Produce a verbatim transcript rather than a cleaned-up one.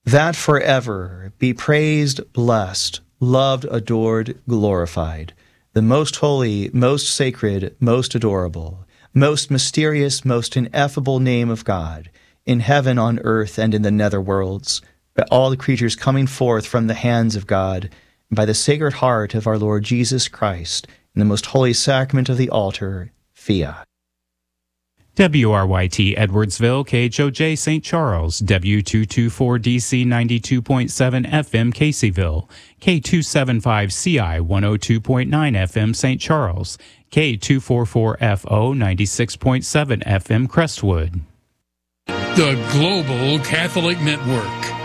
that forever be praised, blessed, loved, adored, glorified, the most holy, most sacred, most adorable, most mysterious, most ineffable name of God, in heaven, on earth, and in the netherworlds, by all the creatures coming forth from the hands of God, and by the Sacred Heart of our Lord Jesus Christ, in the most holy sacrament of the altar, fiat. W R Y T Edwardsville, K H O J Saint Charles, W two twenty-four D C ninety-two point seven F M Caseyville, K two seventy-five C I one oh two point nine F M Saint Charles, K two forty-four F O ninety-six point seven F M Crestwood. The Global Catholic Network.